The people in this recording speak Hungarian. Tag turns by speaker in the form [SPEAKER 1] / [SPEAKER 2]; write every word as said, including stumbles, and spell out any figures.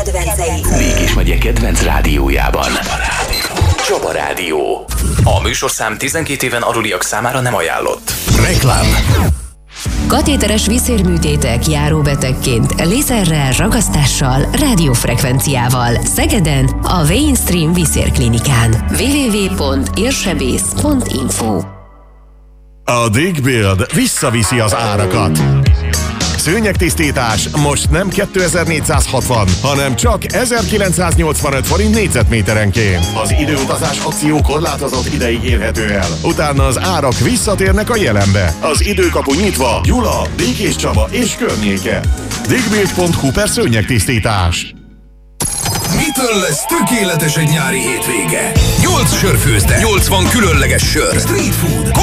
[SPEAKER 1] kedvencei.
[SPEAKER 2] Békés megye kedvenc rádiójában. Csaba Rádió. Csaba Rádió. A műsorszám tizenkét éven aluliak számára nem ajánlott.
[SPEAKER 3] Reklám.
[SPEAKER 4] Katéteres vízérműtétek járóbetegként, lézerrel, ragasztással, rádiófrekvenciával. Szegeden a Mainstream Vízérklinikán. double-u double-u double-u pont érsebész pont info.
[SPEAKER 3] A Digbuild visszaviszi az árakat. Szőnyegtisztítás most nem kétezer-négyszázhatvan, hanem csak ezerkilencszáznyolcvanöt forint négyzetméterenként. Az időutazás akció korlátozott ideig érhető el. Utána az árak visszatérnek a jelenbe. Az időkapu nyitva, Gyula, Békéscsaba és környéke. digbuild pont hu per szőnyegtisztítás.
[SPEAKER 5] Mitől lesz tökéletes egy nyári hétvége? nyolc sörfőzde, nyolcvan különleges sör, street food,